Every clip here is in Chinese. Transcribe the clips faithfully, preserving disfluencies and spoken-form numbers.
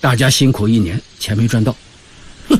大家辛苦一年，钱没赚到。哼，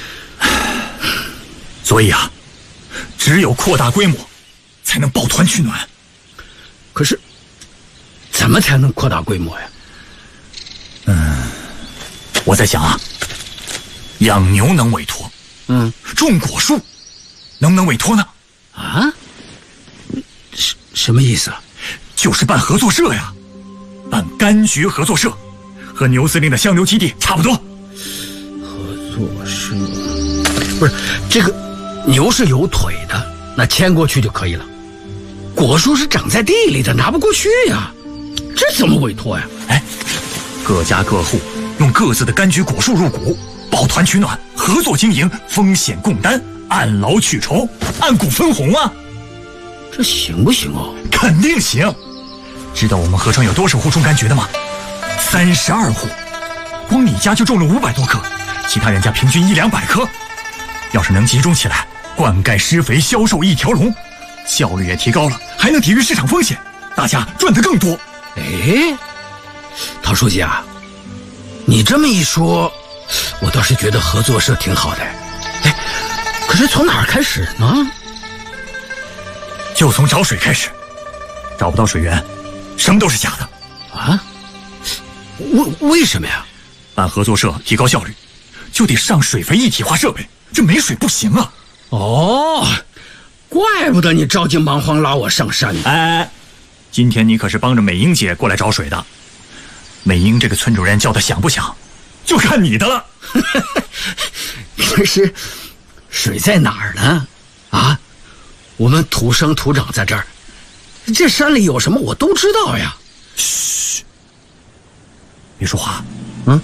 所以啊，只有扩大规模，才能抱团取暖。 可是，怎么才能扩大规模呀？ 嗯，我在想啊，养牛能委托， 嗯， 种果树能不能委托呢？ 啊？什什么意思啊？ 就是办合作社呀，办柑橘合作社，和牛司令的香牛基地差不多。 合作社不是这个，牛是有腿的，那牵过去就可以了。果树是长在地里的，拿不过去呀，这怎么委托呀？ 哎，各家各户用各自的柑橘果树入股，抱团取暖，合作经营，风险共担，按劳取酬，按股分红啊。 这行不行哦？ 肯定行。知道我们合川有多少户种柑橘的吗？三十二户，光你家就种了五百多棵，其他人家平均一两百棵。要是能集中起来，灌溉、施肥、销售一条龙，效率也提高了，还能抵御市场风险，大家赚得更多。 哎，陶书记啊，你这么一说，我倒是觉得合作社挺好的。哎，可是从哪儿开始呢？ 就从找水开始，找不到水源，什么都是假的。 啊？为为什么呀？ 办合作社提高效率，就得上水肥一体化设备，这没水不行啊。 哦，怪不得你着急忙慌拉我上山。 哎，今天你可是帮着美英姐过来找水的。美英这个村主任叫的响不响，就看你的了。 可是，水在哪儿呢？啊？我们土生土长在这儿，这山里有什么我都知道呀。 嘘，别说话。 嗯，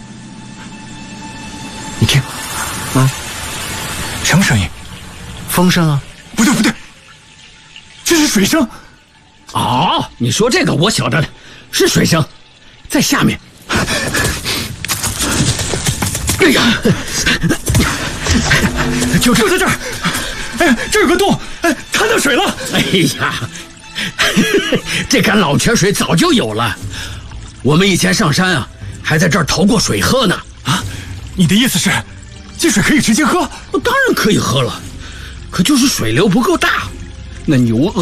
你听， 嗯， 什么声音？ 风声啊？ 不对不对，这是水声。 哦，你说这个我晓得了，是水声，在下面。哎呀，就就在这儿。哎，这有个洞，哎，看到水了。 哎呀，这杆老泉水早就有了，我们以前上山啊，还在这儿淘过水喝呢。 啊，你的意思是，这水可以直接喝？ 当然可以喝了，可就是水流不够大，那牛